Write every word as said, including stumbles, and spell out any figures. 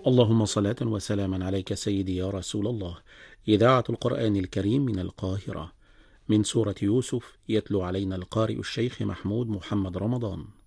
اللهم صلاة وسلاما عليك سيدي يا رسول الله. إذاعة القرآن الكريم من القاهرة، من سورة يوسف، يتلو علينا القارئ الشيخ محمود محمد رمضان.